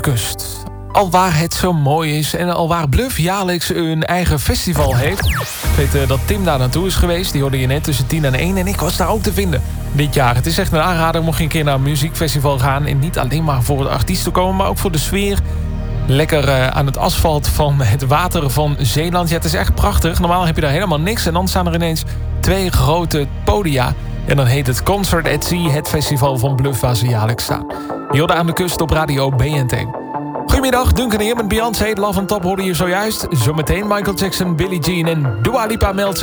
kust. Alwaar het zo mooi is en alwaar Bluff jaarlijks een eigen festival heeft. Ik weet dat Tim daar naartoe is geweest. Die hoorde je net tussen 10 en 1 en ik was daar ook te vinden dit jaar. Het is echt een aanrader mocht je een keer naar een muziekfestival gaan. En niet alleen maar voor de artiesten komen, maar ook voor de sfeer. Lekker aan het asfalt van het water van Zeeland. Ja, het is echt prachtig. Normaal heb je daar helemaal niks. En dan staan er ineens 2 grote podia. En dan heet het Concert at Sea, het festival van Bluff waar ze jaarlijks staan. Je hoorde aan de kust op radio BNT. Goedemiddag, Duncan Heer met Beyoncé. Love on Top hoorde je zojuist. Zometeen Michael Jackson, Billie Jean en Dua Lipa meldt zich